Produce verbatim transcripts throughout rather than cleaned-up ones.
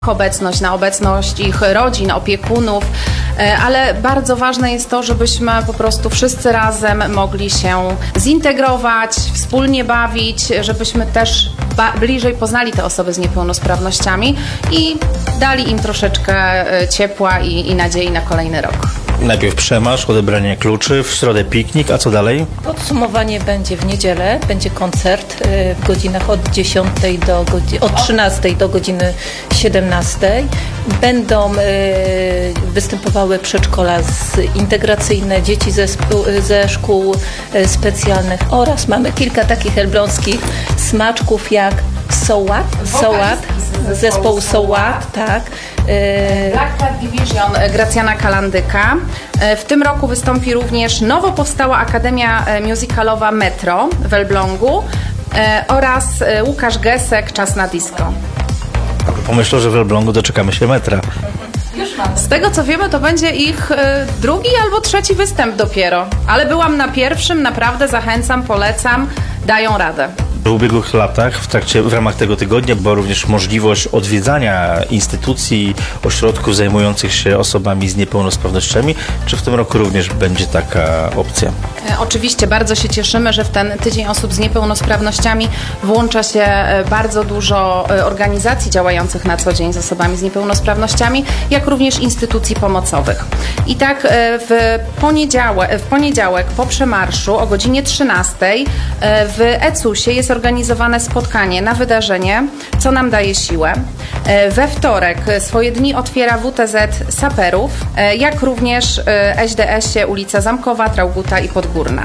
obecność, na obecność ich rodzin, opiekunów, ale bardzo ważne jest to, żebyśmy po prostu wszyscy razem mogli się zintegrować, wspólnie bawić, żebyśmy też bliżej poznali te osoby z niepełnosprawnościami i dali im troszeczkę ciepła i, i nadziei na kolejny rok. Najpierw przemarsz, odebranie kluczy, w środę piknik, a co dalej? Podsumowanie będzie w niedzielę, będzie koncert w godzinach od dziesiątej do godzi- od trzynastej do godziny siedemnastej. Będą występowały przedszkola integracyjne, dzieci ze, ze szkół specjalnych oraz mamy kilka takich elbląskich smaczków jak So What, So What, zespołu So What, tak. Black Cat Division Gracjana Kalandyka. W tym roku wystąpi również nowo powstała Akademia Musicalowa Metro w Elblągu oraz Łukasz Gesek, Czas na disco. Pomyślę, że w Elblągu doczekamy się metra. Z tego co wiemy, to będzie ich drugi albo trzeci występ dopiero. Ale byłam na pierwszym, naprawdę zachęcam, polecam, dają radę. W ubiegłych latach, w trakcie, w ramach tego tygodnia była również możliwość odwiedzania instytucji, ośrodków zajmujących się osobami z niepełnosprawnościami. Czy w tym roku również będzie taka opcja? Oczywiście bardzo się cieszymy, że w ten Tydzień Osób z Niepełnosprawnościami włącza się bardzo dużo organizacji działających na co dzień z osobami z niepełnosprawnościami, jak również instytucji pomocowych. I tak w poniedziałek, w poniedziałek po przemarszu o godzinie trzynastej w Ecusie jest organizowane spotkanie na wydarzenie, co nam daje siłę. We wtorek swoje dni otwiera W T Z Saperów, jak również S D S-ie ulica Zamkowa, Trauguta i Podgórna.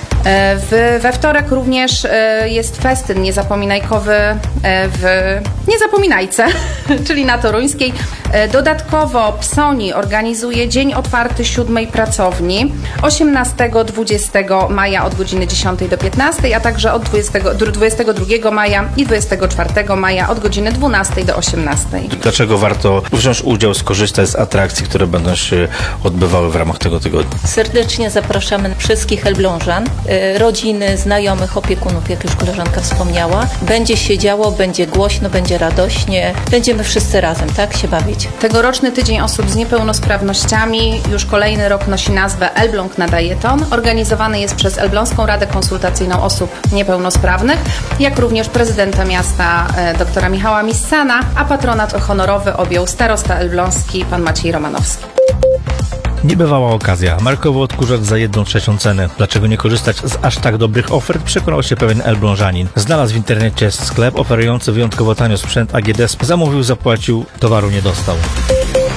W, we wtorek również jest festyn niezapominajkowy w Niezapominajce, czyli na Toruńskiej. Dodatkowo Psoni organizuje Dzień Otwarty Siódmej Pracowni osiemnastego do dwudziestego maja od godziny dziesiątej do piętnastej, a także od dwudziestego drugiego maja i dwudziestego czwartego maja od godziny dwunastej do osiemnastej. Dlaczego warto wziąć udział, skorzystać z atrakcji, które będą się odbywały w ramach tego tygodnia? Serdecznie zapraszamy wszystkich elblążan, rodziny, znajomych, opiekunów, jak już koleżanka wspomniała. Będzie się działo, będzie głośno, będzie radośnie. Będziemy wszyscy razem, tak, się bawić. Tegoroczny Tydzień Osób z Niepełnosprawnościami już kolejny rok nosi nazwę Elbląg nadaje ton. Organizowany jest przez Elbląską Radę Konsultacyjną Osób Niepełnosprawnych, jak również prezydenta miasta doktora Michała Missana, a patronat honorowy objął starosta elbląski pan Maciej Romanowski. Niebywała okazja. Markowy odkurzacz za jedną trzecią cenę. Dlaczego nie korzystać z aż tak dobrych ofert? Przekonał się pewien elblążanin. Znalazł w internecie sklep oferujący wyjątkowo tanio sprzęt A G D S. Zamówił, zapłacił, towaru nie dostał.